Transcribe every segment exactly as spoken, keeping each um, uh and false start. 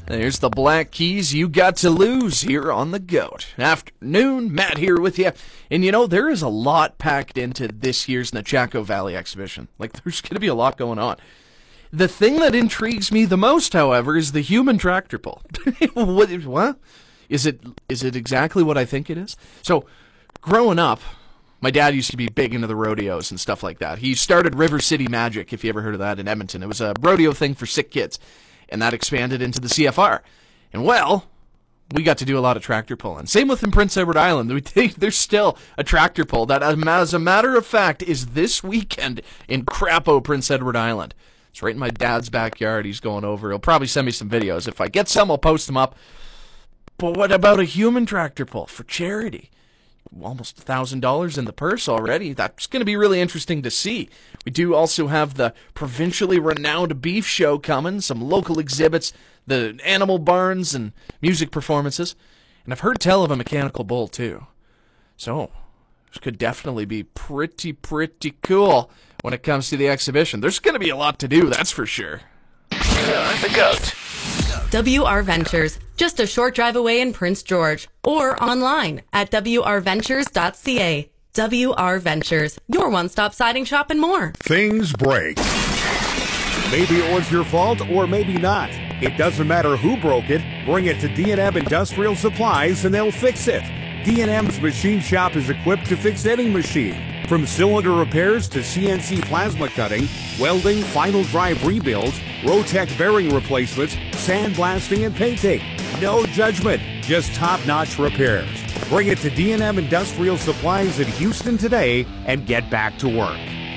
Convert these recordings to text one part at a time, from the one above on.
There's the Black Keys you got to lose here on The Goat. Afternoon, Matt here with you. And you know, there is a lot packed into this year's Nechako Valley exhibition. Like, there's going to be a lot going on. The thing that intrigues me the most, however, is the human tractor pull. what, what? Is it, is it exactly what I think it is? So, growing up, my dad used to be big into the rodeos and stuff like that. He started River City Magic, if you ever heard of that, in Edmonton. It was a rodeo thing for sick kids. And that expanded into the C F R. And, well, we got to do a lot of tractor pulling. Same with in Prince Edward Island. We think there's still a tractor pull that, as a matter of fact, is this weekend in Crapo, Prince Edward Island. It's right in my dad's backyard. He's going over. He'll probably send me some videos. If I get some, I'll post them up. But what about a human tractor pull for charity? Almost one thousand dollars in the purse already. That's going to be really interesting to see. We do also have the provincially renowned beef show coming, some local exhibits, the animal barns, and music performances. And I've heard tell of a mechanical bull, too. So, this could definitely be pretty, pretty cool when it comes to the exhibition. There's going to be a lot to do, that's for sure. The Goat. W R Ventures, just a short drive away in Prince George, or online at w r ventures dot c a. W R Ventures, your one-stop siding shop and more. Things break. Maybe it was your fault or maybe not. It doesn't matter who broke it. Bring it to D and M Industrial Supplies and they'll fix it. D and M's machine shop is equipped to fix any machine. From cylinder repairs to C N C plasma cutting, welding, final drive rebuilds, Rotec bearing replacements, sandblasting, and painting. No judgment, just top-notch repairs. Bring it to D and M Industrial Supplies in Houston today and get back to work.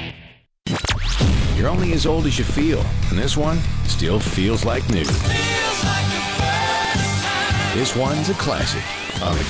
You're only as old as you feel, and this one still feels like new. This one's a classic on The